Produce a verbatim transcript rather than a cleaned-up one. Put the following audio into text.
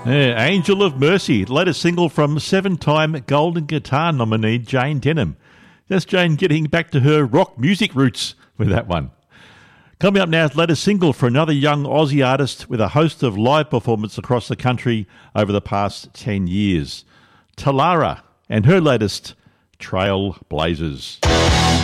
Yeah, Angel of Mercy, latest single from seven-time Golden Guitar nominee Jane Denham. That's Jane getting back to her rock music roots with that one. Coming up now is latest single for another young Aussie artist with a host of live performances across the country over the past ten years. Talara and her latest, Trailblazers.